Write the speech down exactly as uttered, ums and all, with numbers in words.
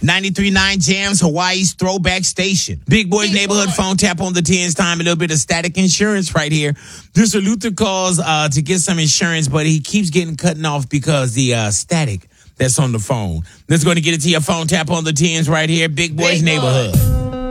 ninety-three point nine Jams, Hawaii's throwback station. Big Boy's Big Neighborhood boy. Phone tap on the tens time. A little bit of static insurance right here. Mister Luther calls uh, to get some insurance, but he keeps getting cut off because the uh, static that's on the phone. Let's go to get it to your phone tap on the tens right here. Big Boy's Big Neighborhood. Boy.